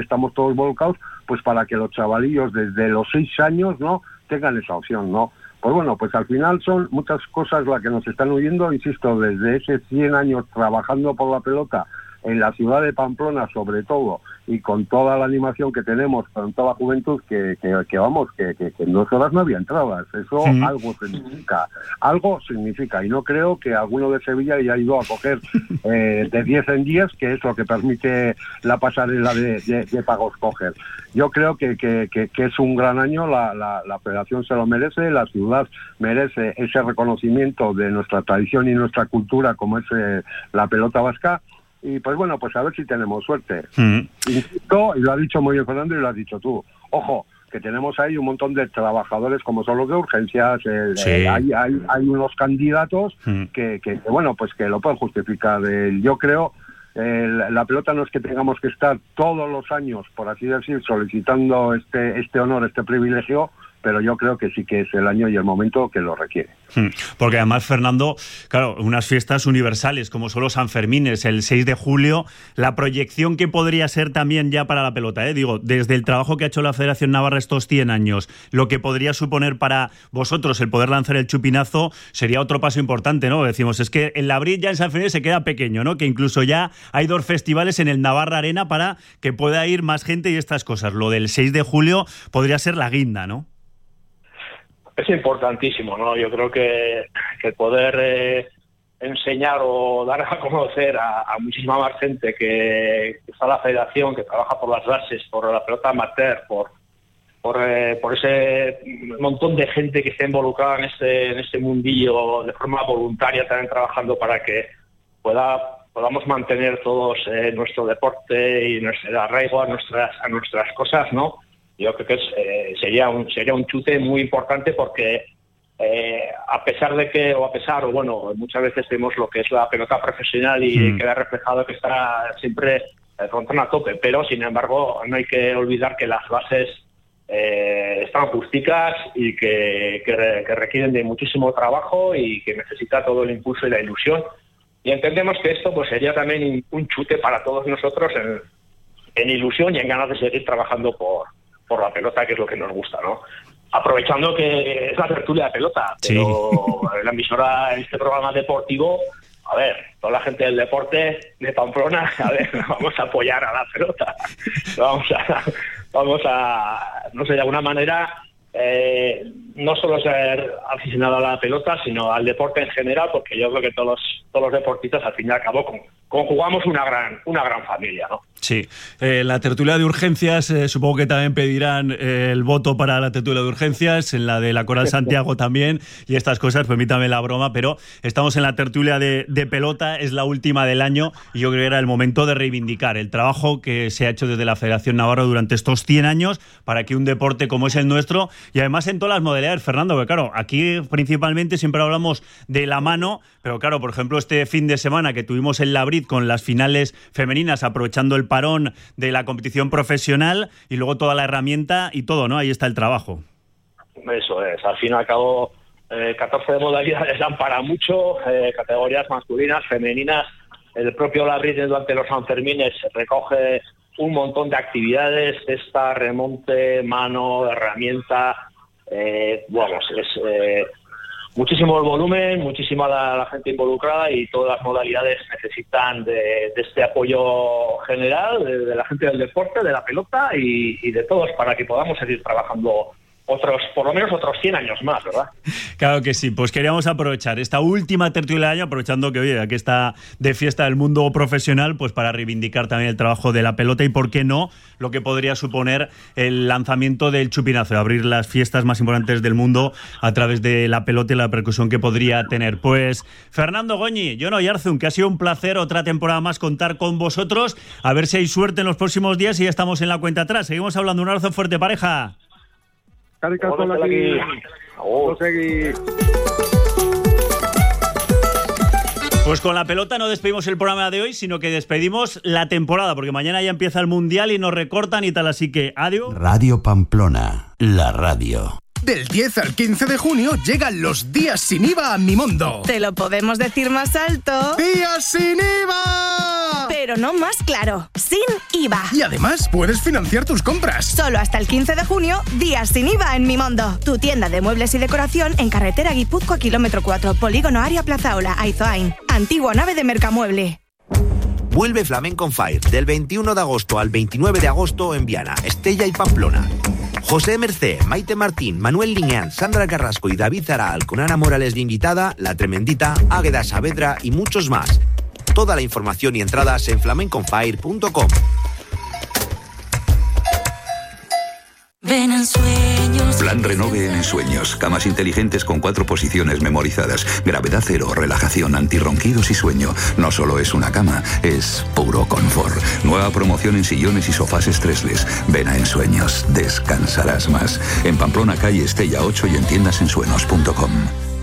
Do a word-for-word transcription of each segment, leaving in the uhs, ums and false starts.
estamos todos volcados, pues para que los chavalillos desde los seis años, ¿no?, tengan esa opción, ¿no? Pues bueno, pues al final son muchas cosas las que nos están huyendo, insisto, desde ese cien años trabajando por la pelota en la ciudad de Pamplona sobre todo, y con toda la animación que tenemos, con toda la juventud, que, que, que vamos, que, que, que en dos horas no había entradas. Eso sí. algo significa, algo significa, y no creo que alguno de Sevilla haya ido a coger eh, de diez en diez, que es lo que permite la pasarela de, de, de pagos coger. Yo creo que, que, que, que es un gran año, la, la, la federación se lo merece, la ciudad merece ese reconocimiento de nuestra tradición y nuestra cultura como es eh, la pelota vasca. Y pues bueno, pues a ver si tenemos suerte. Mm. Insisto, y lo ha dicho muy bien Fernando y lo has dicho tú. Ojo, que tenemos ahí un montón de trabajadores como son los de urgencias, eh, sí. eh, hay, hay, hay unos candidatos mm. que, que, que, bueno, pues que lo pueden justificar. Eh, yo creo, eh, la, la pelota no es que tengamos que estar todos los años, por así decir, solicitando este, este honor, este privilegio, pero yo creo que sí que es el año y el momento que lo requiere. Porque además, Fernando, claro, unas fiestas universales como son los Sanfermines, el seis de julio, la proyección que podría ser también ya para la pelota, ¿eh? Digo, desde el trabajo que ha hecho la Federación Navarra estos cien años, lo que podría suponer para vosotros el poder lanzar el chupinazo sería otro paso importante, ¿no? Decimos, es que el abril ya en Sanfermines se queda pequeño, ¿no? Que incluso ya hay dos festivales en el Navarra Arena para que pueda ir más gente y estas cosas. Lo del seis de julio podría ser la guinda, ¿no? Es importantísimo, ¿no? Yo creo que, que poder eh, enseñar o dar a conocer a, a muchísima más gente que, que está en la federación, que trabaja por las bases, por la pelota amateur, por por, eh, por ese montón de gente que está involucrada en este, en este mundillo de forma voluntaria, también trabajando para que pueda podamos mantener todos eh, nuestro deporte y nuestro arraigo a nuestras, a nuestras cosas, ¿no? Yo creo que es, eh, sería un sería un chute muy importante porque eh, a pesar de que, o a pesar, o bueno, muchas veces vemos lo que es la pelota profesional y mm. queda reflejado que está siempre el frontón a tope, pero sin embargo no hay que olvidar que las bases eh, están acústicas y que, que, re, que requieren de muchísimo trabajo y que necesita todo el impulso y la ilusión. Y entendemos que esto pues sería también un chute para todos nosotros en, en ilusión y en ganas de seguir trabajando por por la pelota, que es lo que nos gusta, ¿no? Aprovechando que es la tertulia de pelota, pero sí. La emisora en este programa deportivo, a ver, toda la gente del deporte de Pamplona, a ver, vamos a apoyar a la pelota, vamos a, vamos a, no sé, de alguna manera, eh, no solo ser aficionado a la pelota, sino al deporte en general, porque yo creo que todos los, todos los deportistas, al fin y al cabo, con, conjugamos una gran, una gran familia, ¿no? Sí, eh, la tertulia de urgencias, eh, supongo que también pedirán eh, el voto para la tertulia de urgencias, en la de la Coral Santiago también, y estas cosas, permítame la broma, pero estamos en la tertulia de, de pelota, es la última del año, y yo creo que era el momento de reivindicar el trabajo que se ha hecho desde la Federación Navarra durante estos cien años, para que un deporte como es el nuestro, y además en todas las modalidades, Fernando, porque claro, aquí principalmente siempre hablamos de la mano, pero claro, por ejemplo, este fin de semana que tuvimos en Labrit con las finales femeninas, aprovechando el parón de la competición profesional y luego toda la herramienta y todo, ¿no? Ahí está el trabajo. Eso es, al fin y al cabo eh, catorce modalidades dan para mucho, eh, categorías masculinas, femeninas, el propio Labrit durante los Sanfermines recoge un montón de actividades, cesta, remonte, mano, herramienta, eh, bueno, es eh, muchísimo el volumen, muchísima la, la gente involucrada y todas las modalidades necesitan de, de este apoyo general, de, de la gente del deporte, de la pelota y, y de todos para que podamos seguir trabajando otros, por lo menos otros cien años más, ¿verdad? Claro que sí, pues queríamos aprovechar esta última tertulia del año, aprovechando que, oye, aquí está de fiesta el mundo profesional, pues para reivindicar también el trabajo de la pelota y, por qué no, lo que podría suponer el lanzamiento del chupinazo, abrir las fiestas más importantes del mundo a través de la pelota y la repercusión que podría tener. Pues, Fernando Goñi, Jon Oyarzun, que ha sido un placer otra temporada más contar con vosotros, a ver si hay suerte en los próximos días y ya estamos en la cuenta atrás. Seguimos hablando, un abrazo fuerte, pareja. Aquí. Pues con la pelota no despedimos el programa de hoy, sino que despedimos la temporada, porque mañana ya empieza el Mundial y nos recortan y tal, así que adiós. Radio Pamplona, la radio. Del diez al quince de junio llegan los días sin I V A a Mi Mundo. ¿Te lo podemos decir más alto? ¡Días sin I V A! Te pero no más claro, sin I V A. Y además puedes financiar tus compras. Solo hasta el quince de junio, días sin I V A en Mimondo. Tu tienda de muebles y decoración en carretera Guipúzcoa, kilómetro cuatro, polígono Aria Plazaola, Aizoain. Antigua nave de Mercamueble. Vuelve Flamenco on Fire del veintiuno de agosto al veintinueve de agosto en Viana, Estella y Pamplona. José Mercé, Maite Martín, Manuel Liñán, Sandra Carrasco y David Zaral, con Ana Morales de invitada, La Tremendita, Águeda Saavedra y muchos más. Toda la información y entradas en flamenconfire punto com. Ven en sueños. Plan Renove en Ensueños. Camas inteligentes con cuatro posiciones memorizadas. Gravedad cero, relajación, antirronquidos y sueño. No solo es una cama, es puro confort. Nueva promoción en sillones y sofás estresles. Ven a Ensueños. Descansarás más. En Pamplona, calle Estella ocho y en tiendas ensueños punto com.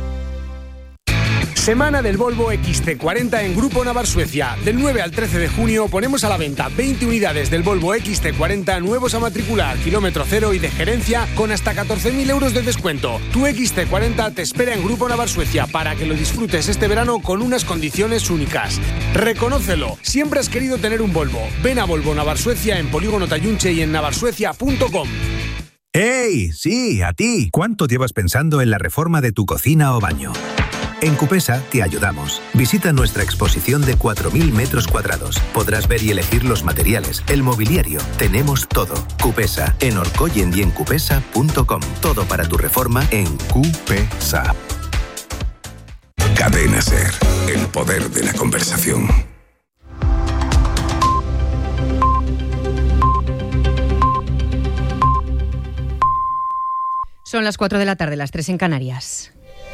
Semana del Volvo X C cuarenta en Grupo Navar Suecia. Del nueve al trece de junio ponemos a la venta veinte unidades del Volvo X C cuarenta nuevos a matricular, kilómetro cero y de gerencia con hasta catorce mil euros de descuento. Tu X C cuarenta te espera en Grupo Navar Suecia para que lo disfrutes este verano con unas condiciones únicas. Reconócelo, siempre has querido tener un Volvo. Ven a Volvo Navar Suecia en Polígono Tayunche y en navarsuecia punto com. ¡Hey! Sí, a ti. ¿Cuánto llevas pensando en la reforma de tu cocina o baño? En Cupesa te ayudamos. Visita nuestra exposición de cuatro mil metros cuadrados. Podrás ver y elegir los materiales, el mobiliario. Tenemos todo. Cupesa, en Orcoyen y en cupesa punto com. Todo para tu reforma en Cupesa. Cadena Ser, el poder de la conversación. Son las cuatro de la tarde, las tres en Canarias.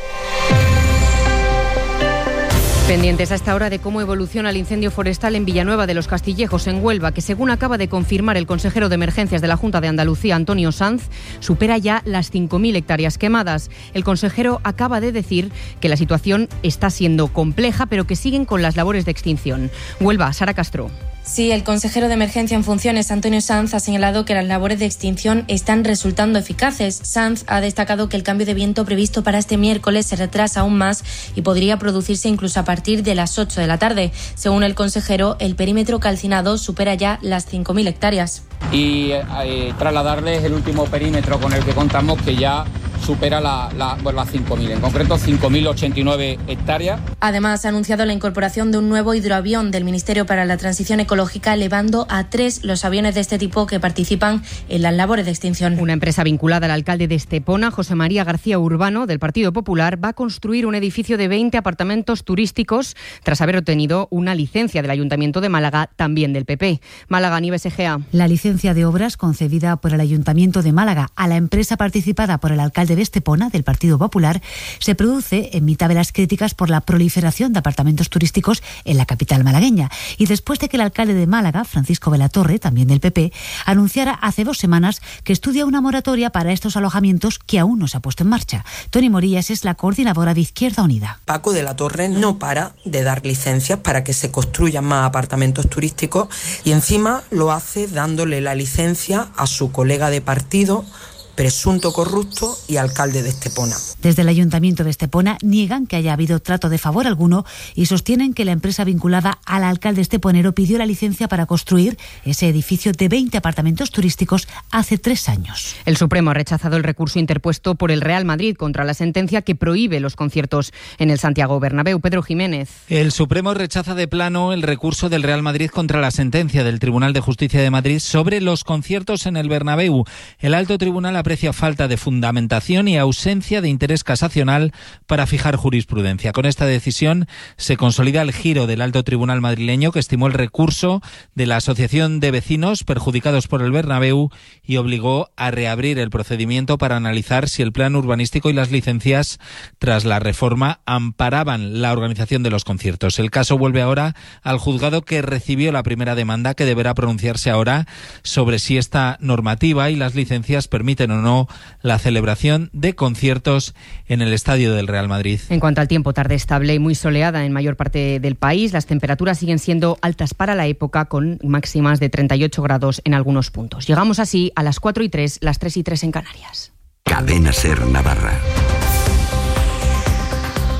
Pendientes a esta hora de cómo evoluciona el incendio forestal en Villanueva de los Castillejos, en Huelva, que según acaba de confirmar el consejero de Emergencias de la Junta de Andalucía, Antonio Sanz, supera ya las cinco mil hectáreas quemadas. El consejero acaba de decir que la situación está siendo compleja, pero que siguen con las labores de extinción. Huelva, Sara Castro. Sí, el consejero de Emergencia en funciones, Antonio Sanz, ha señalado que las labores de extinción están resultando eficaces. Sanz ha destacado que el cambio de viento previsto para este miércoles se retrasa aún más y podría producirse incluso a partir de las ocho de la tarde. Según el consejero, el perímetro calcinado supera ya las cinco mil hectáreas. Y eh, trasladarles el último perímetro con el que contamos, que ya supera la, la, bueno, las cinco mil, en concreto cinco mil ochenta y nueve hectáreas. Además, ha anunciado la incorporación de un nuevo hidroavión del Ministerio para la Transición Ecológica, elevando a tres los aviones de este tipo que participan en las labores de extinción. Una empresa vinculada al alcalde de Estepona, José María García Urbano, del Partido Popular, va a construir un edificio de veinte apartamentos turísticos tras haber obtenido una licencia del Ayuntamiento de Málaga, también del P P. Málaga, Nieves Egea. La licencia de obras concedida por el Ayuntamiento de Málaga a la empresa participada por el alcalde de Estepona, del Partido Popular, se produce en mitad de las críticas por la proliferación de apartamentos turísticos en la capital malagueña y después de que el alcalde de Málaga, Francisco Velatorre, también del P P, anunciara hace dos semanas que estudia una moratoria para estos alojamientos que aún no se ha puesto en marcha. Toni Morillas es la coordinadora de Izquierda Unida. Paco de la Torre no para de dar licencias para que se construyan más apartamentos turísticos y encima lo hace dándole la licencia a su colega de partido, presunto corrupto y alcalde de Estepona. Desde el Ayuntamiento de Estepona niegan que haya habido trato de favor alguno y sostienen que la empresa vinculada al alcalde esteponero pidió la licencia para construir ese edificio de veinte apartamentos turísticos hace tres años. El Supremo ha rechazado el recurso interpuesto por el Real Madrid contra la sentencia que prohíbe los conciertos en el Santiago Bernabéu. Pedro Jiménez. El Supremo rechaza de plano el recurso del Real Madrid contra la sentencia del Tribunal de Justicia de Madrid sobre los conciertos en el Bernabéu. El alto tribunal ha aprecia falta de fundamentación y ausencia de interés casacional para fijar jurisprudencia. Con esta decisión se consolida el giro del alto tribunal madrileño, que estimó el recurso de la Asociación de Vecinos perjudicados por el Bernabéu y obligó a reabrir el procedimiento para analizar si el plan urbanístico y las licencias tras la reforma amparaban la organización de los conciertos. El caso vuelve ahora al juzgado que recibió la primera demanda, que deberá pronunciarse ahora sobre si esta normativa y las licencias permiten o no la celebración de conciertos en el estadio del Real Madrid. En cuanto al tiempo, tarde estable y muy soleada en mayor parte del país. Las temperaturas siguen siendo altas para la época, con máximas de treinta y ocho grados en algunos puntos. Llegamos así a las cuatro y tres, las tres y tres en Canarias. Cadena Ser Navarra.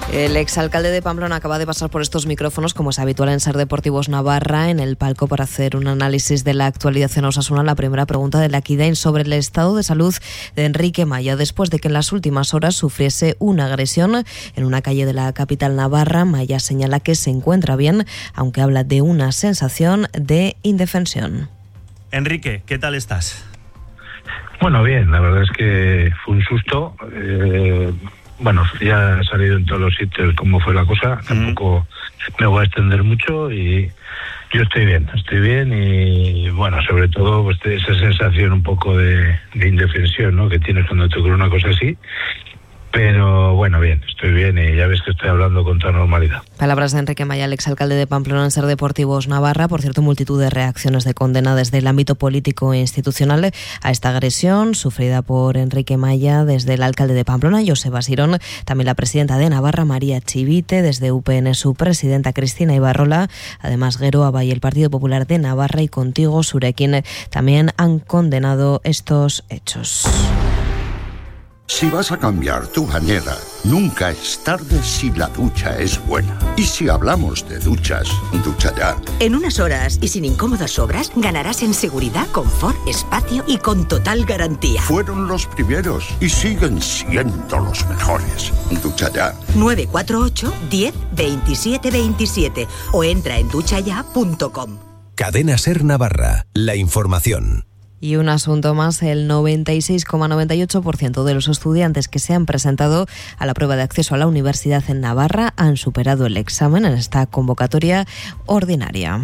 El exalcalde de Pamplona acaba de pasar por estos micrófonos, como es habitual en Ser Deportivos Navarra, en el palco para hacer un análisis de la actualidad en Osasuna. La primera pregunta de la Equidain sobre el estado de salud de Enrique Maya, después de que en las últimas horas sufriese una agresión en una calle de la capital navarra. Maya señala que se encuentra bien, aunque habla de una sensación de indefensión. Enrique, ¿qué tal estás? Bueno, bien, la verdad es que fue un susto. Eh, bueno, ya ha salido en todos los sitios cómo fue la cosa. Tampoco me voy a extender mucho y yo estoy bien, estoy bien y bueno, sobre todo pues, esa sensación un poco de, de indefensión, ¿no?, que tienes cuando te ocurre una cosa así. Pero bueno, bien, estoy bien y ya ves que estoy hablando con toda normalidad. Palabras de Enrique Maya, el exalcalde de Pamplona en Ser Deportivos Navarra. Por cierto, multitud de reacciones de condena desde el ámbito político e institucional a esta agresión sufrida por Enrique Maya, desde el alcalde de Pamplona, Joseba Sirón, también la presidenta de Navarra, María Chivite, desde U P N su presidenta Cristina Ibarrola, además Geroa y el Partido Popular de Navarra y Contigo Surekin también han condenado estos hechos. Si vas a cambiar tu bañera, nunca es tarde si la ducha es buena. Y si hablamos de duchas, Ducha Ya. En unas horas y sin incómodas obras, ganarás en seguridad, confort, espacio y con total garantía. Fueron los primeros y siguen siendo los mejores. Ducha Ya. nueve cuatro ocho, diez, veintisiete veintisiete o entra en ducha ya punto com. Cadena Ser Navarra, la información. Y un asunto más, el noventa y seis coma noventa y ocho por ciento de los estudiantes que se han presentado a la prueba de acceso a la universidad en Navarra han superado el examen en esta convocatoria ordinaria.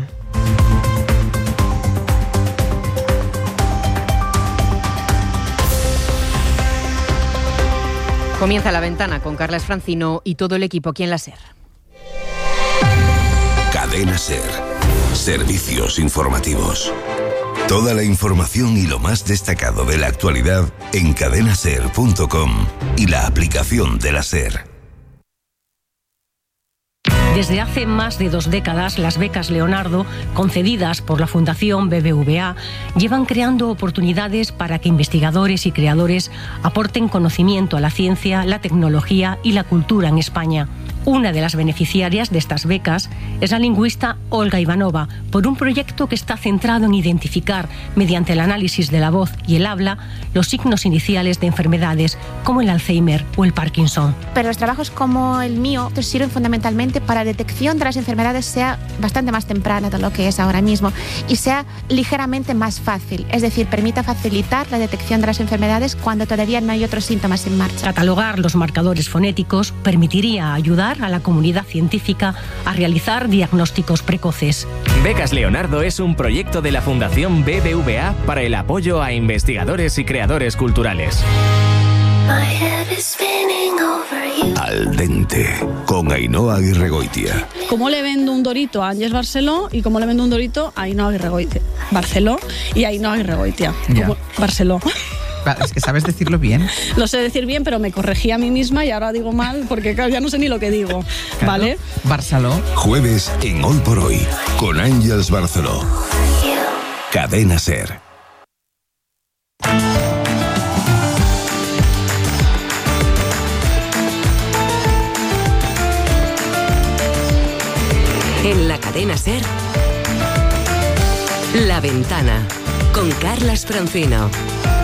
Comienza La Ventana con Carlas Francino y todo el equipo aquí en la Ser. Cadena Ser. Servicios informativos. Toda la información y lo más destacado de la actualidad en cadena ser punto com y la aplicación de la Ser. Desde hace más de dos décadas, las becas Leonardo, concedidas por la Fundación B B V A, llevan creando oportunidades para que investigadores y creadores aporten conocimiento a la ciencia, la tecnología y la cultura en España. Una de las beneficiarias de estas becas es la lingüista Olga Ivanova, por un proyecto que está centrado en identificar, mediante el análisis de la voz y el habla, los signos iniciales de enfermedades como el Alzheimer o el Parkinson. Pero los trabajos como el mío sirven fundamentalmente para la detección de las enfermedades sea bastante más temprana de lo que es ahora mismo y sea ligeramente más fácil, es decir, permita facilitar la detección de las enfermedades cuando todavía no hay otros síntomas en marcha. Catalogar los marcadores fonéticos permitiría ayudar a la comunidad científica a realizar diagnósticos precoces. Becas Leonardo es un proyecto de la Fundación B B V A para el apoyo a investigadores y creadores culturales. Al dente, con Ainhoa Aguirregoitia. ¿Cómo le vendo un dorito a Ángeles Barceló y cómo le vendo un dorito a Ainhoa Aguirregoitia? Barceló y Ainhoa Aguirregoitia. Como Barceló. Es que sabes decirlo bien. Lo sé decir bien, pero me corregí a mí misma y ahora digo mal porque ya no sé ni lo que digo. Claro. ¿Vale? Barceló. Jueves en Hoy por Hoy, con Ángeles Barceló. Cadena Ser. En la Cadena Ser, La Ventana, con Carlas Francino.